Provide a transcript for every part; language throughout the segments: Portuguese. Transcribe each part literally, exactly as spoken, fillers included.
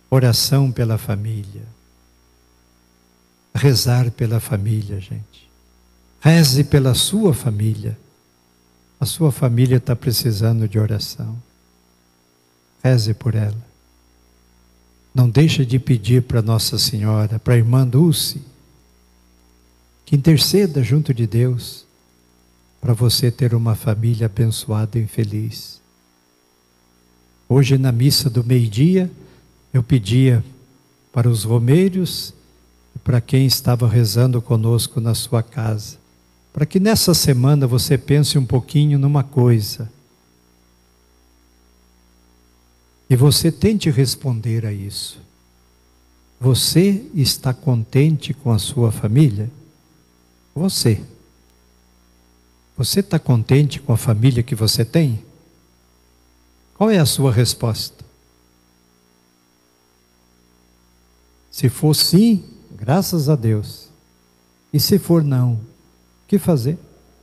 Oração pela família. Rezar pela família, gente. Reze pela sua família. A sua família está precisando de oração. Reze por ela. Não deixe de pedir para Nossa Senhora, para a irmã Dulce, que interceda junto de Deus, para você ter uma família abençoada e feliz. Hoje na missa do meio-dia, eu pedia para os romeiros e para quem estava rezando conosco na sua casa, para que nessa semana você pense um pouquinho numa coisa. E você tente responder a isso. Você está contente com a sua família? Você. Você está contente com a família que você tem? Qual é a sua resposta? Se for sim, graças a Deus. E se for não, o que fazer?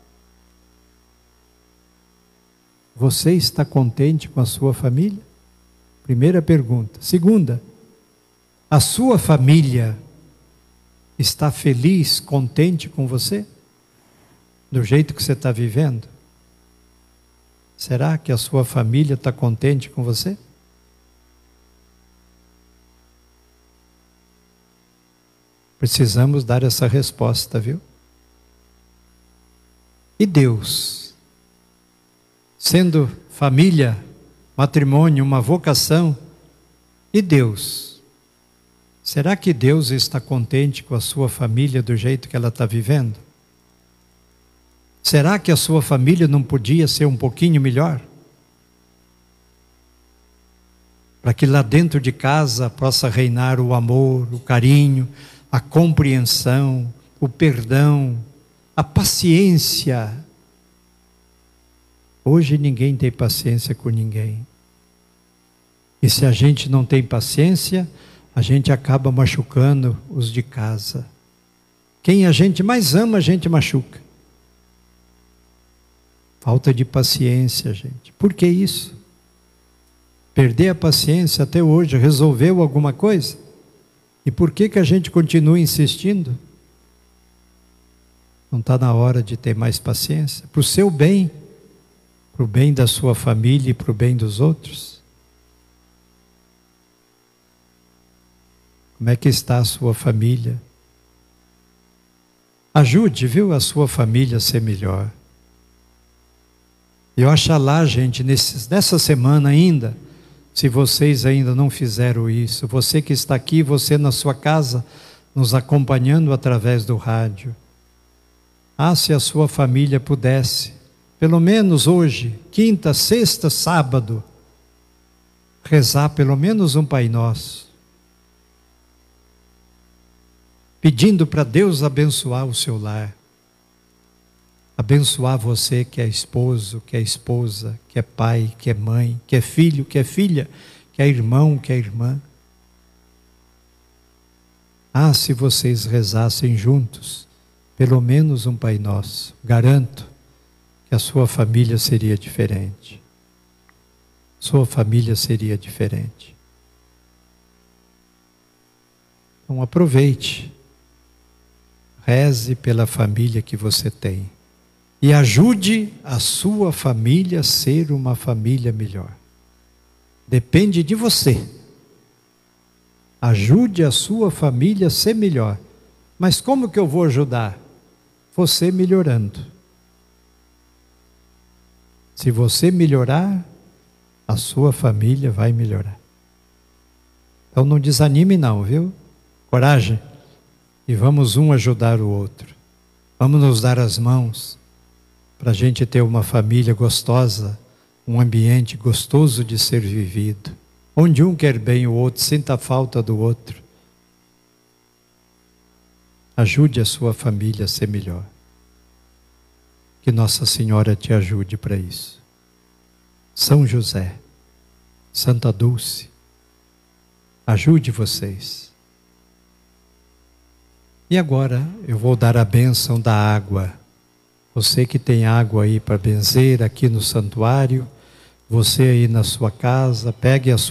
Você está contente com a sua família? Primeira pergunta. Segunda, a sua família está feliz, contente com você? Do jeito que você está vivendo? Será que a sua família está contente com você? Precisamos dar essa resposta, viu? E Deus, sendo família, matrimônio, uma vocação, e Deus? Será que Deus está contente com a sua família do jeito que ela está vivendo? Será que a sua família não podia ser um pouquinho melhor? Para que lá dentro de casa possa reinar o amor, o carinho, a compreensão, o perdão, a paciência. Hoje ninguém tem paciência com ninguém. E se a gente não tem paciência, a gente acaba machucando os de casa. Quem a gente mais ama, a gente machuca. Falta de paciência, gente. Por que isso? Perder a paciência até hoje resolveu alguma coisa? E por que que a gente continua insistindo? Não está na hora de ter mais paciência? Para o seu bem, para o bem da sua família e para o bem dos outros? Como é que está a sua família? Ajude, viu, a sua família a ser melhor. E oxalá, gente, nesse, nessa semana ainda, se vocês ainda não fizeram isso, você que está aqui, você na sua casa, nos acompanhando através do rádio. Ah, se a sua família pudesse, pelo menos hoje, quinta, sexta, sábado, rezar pelo menos um Pai Nosso, pedindo para Deus abençoar o seu lar, abençoar você que é esposo, que é esposa, que é pai, que é mãe, que é filho, que é filha, que é irmão, que é irmã. Ah, se vocês rezassem juntos, pelo menos um Pai Nosso, garanto que a sua família seria diferente. Sua família seria diferente. Então aproveite, reze pela família que você tem. E ajude a sua família a ser uma família melhor. Depende de você. Ajude a sua família a ser melhor. Mas como que eu vou ajudar? Você melhorando. Se você melhorar, a sua família vai melhorar. Então não desanime não, viu? Coragem. E vamos um ajudar o outro. Vamos nos dar as mãos para a gente ter uma família gostosa, um ambiente gostoso de ser vivido, onde um quer bem o outro, sinta a falta do outro. Ajude a sua família a ser melhor. Que Nossa Senhora te ajude para isso. São José, Santa Dulce, ajude vocês. E agora eu vou dar a bênção da água. Você que tem água aí para benzer aqui no santuário, você aí na sua casa, pegue a sua